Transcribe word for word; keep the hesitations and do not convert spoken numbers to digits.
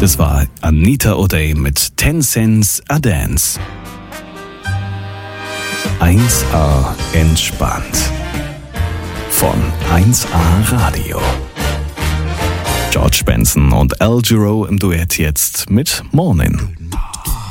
Das war Anita O'Day mit Ten Cents a Dance. eins A entspannt. Von eins A Radio. George Benson und Al Jarreau im Duett jetzt mit Morning.